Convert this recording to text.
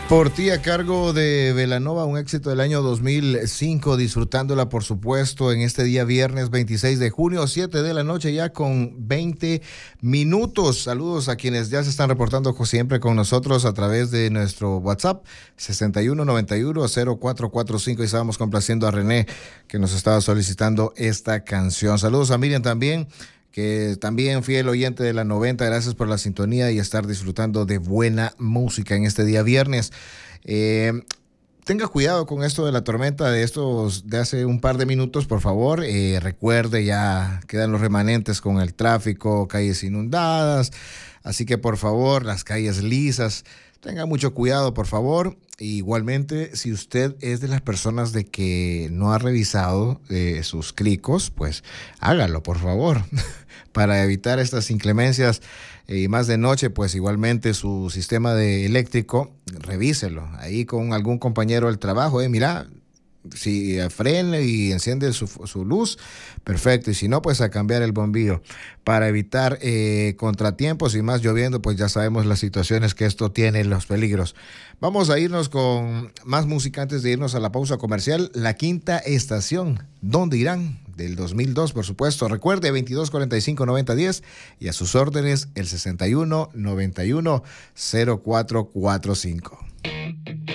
Por ti a cargo de Belanova, un éxito del año 2005, disfrutándola por supuesto en este día viernes 26 de junio, 7 de la noche ya con 20 minutos. Saludos a quienes ya se están reportando siempre con nosotros a través de nuestro WhatsApp 6191-0445 y estábamos complaciendo a René que nos estaba solicitando esta canción. Saludos a Miriam también, que también fiel oyente de la 90, gracias por la sintonía y estar disfrutando de buena música en este día viernes. Tenga cuidado con esto de la tormenta de hace un par de minutos, por favor. Recuerde, ya quedan los remanentes con el tráfico, calles inundadas, así que por favor, las calles lisas. Tenga mucho cuidado, por favor. Igualmente, si usted es de las personas de que no ha revisado sus clicos, pues hágalo, por favor, para evitar estas inclemencias y más de noche, pues igualmente su sistema eléctrico, revíselo ahí con algún compañero del trabajo. Mira, si frene y enciende su luz, perfecto, y si no, pues a cambiar el bombillo para evitar contratiempos y más lloviendo, pues ya sabemos las situaciones que esto tiene, los peligros. Vamos a irnos con más música antes de irnos a la pausa comercial. La Quinta Estación, ¿dónde irán? Del 2002, por supuesto. Recuerde, 2245-9010 y a sus órdenes el 6191-0445.